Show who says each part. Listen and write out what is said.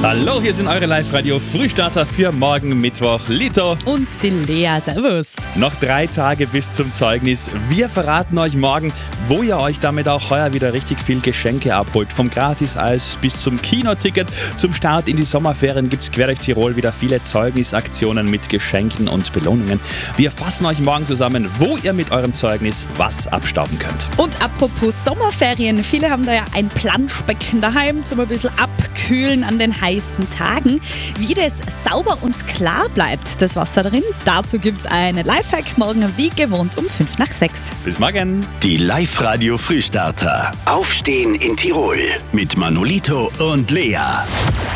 Speaker 1: Hallo, hier sind eure Live-Radio-Frühstarter für morgen Mittwoch. Lito
Speaker 2: Und die Lea, servus.
Speaker 1: Noch 3 Tage bis zum Zeugnis. Wir verraten euch morgen, wo ihr euch damit auch heuer wieder richtig viel Geschenke abholt. Vom Gratis-Eis bis zum Kinoticket. Zum Start in die Sommerferien gibt's quer durch Tirol wieder viele Zeugnisaktionen mit Geschenken und Belohnungen. Wir fassen euch morgen zusammen, wo ihr mit eurem Zeugnis was abstauben könnt.
Speaker 2: Und apropos Sommerferien, viele haben da ja ein Planschbecken daheim zum ein bisschen abkühlen an den heißen Tagen. Wie das sauber und klar bleibt, das Wasser drin, dazu gibt's einen Lifehack morgen wie gewohnt um 5:05.
Speaker 1: Bis morgen.
Speaker 3: Die Live-Radio-Frühstarter. Aufstehen in Tirol mit Manolito und Lea.